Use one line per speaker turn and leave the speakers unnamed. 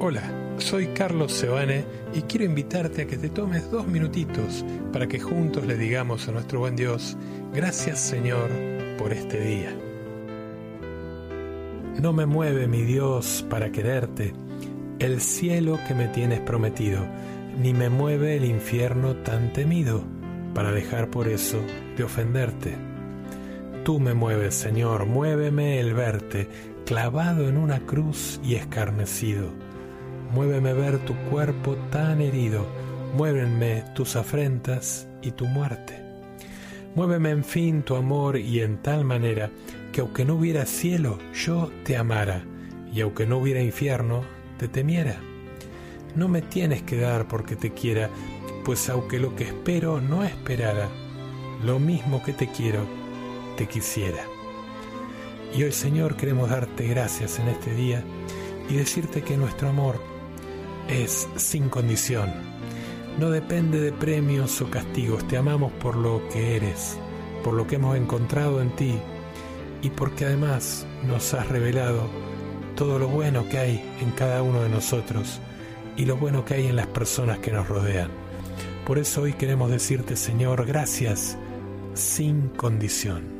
Hola, soy Carlos Sebane y quiero invitarte a que te tomes 2 minutitos para que juntos le digamos a nuestro buen Dios, gracias Señor por este día. No me mueve mi Dios para quererte el cielo que me tienes prometido, ni me mueve el infierno tan temido para dejar por eso de ofenderte. Tú me mueves, Señor, muéveme el verte clavado en una cruz y escarnecido. Muéveme ver tu cuerpo tan herido, muévenme tus afrentas y tu muerte. Muéveme en fin tu amor y en tal manera que aunque no hubiera cielo yo te amara y aunque no hubiera infierno te temiera. No me tienes que dar porque te quiera, pues aunque lo que espero no esperara, lo mismo que te quiero, te quisiera. Y hoy, Señor, queremos darte gracias en este día y decirte que nuestro amor es sin condición. No depende de premios o castigos. Te amamos por lo que eres, por lo que hemos encontrado en ti y porque además nos has revelado todo lo bueno que hay en cada uno de nosotros y lo bueno que hay en las personas que nos rodean. Por eso hoy queremos decirte, Señor, gracias sin condición.